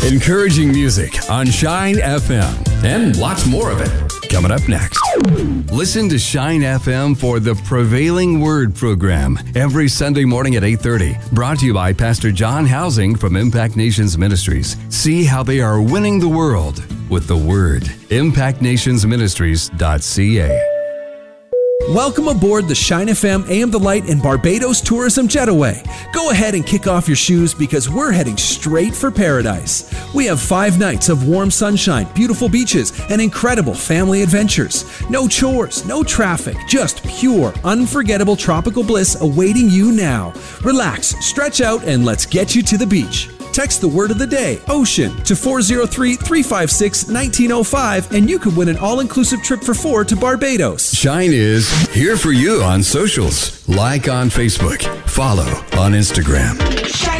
Encouraging music on Shine FM. And lots more of it coming up next. Listen to Shine FM for the Prevailing Word program every Sunday morning at 8:30. Brought to you by Pastor John Housing from Impact Nations Ministries. See how they are winning the world with the Word. ImpactNationsMinistries.ca. Welcome aboard the Shine FM AM The Light and Barbados Tourism Jetaway. Go ahead and kick off your shoes because we're heading straight for paradise. We have 5 nights of warm sunshine, beautiful beaches, and incredible family adventures. No chores, no traffic, just pure, unforgettable tropical bliss awaiting you now. Relax, stretch out, and let's get you to the beach. Text the word of the day, OCEAN, to 403-356-1905, and you could win an all-inclusive trip for 4 to Barbados. Shine is here for you on socials. Like on Facebook. Follow on Instagram.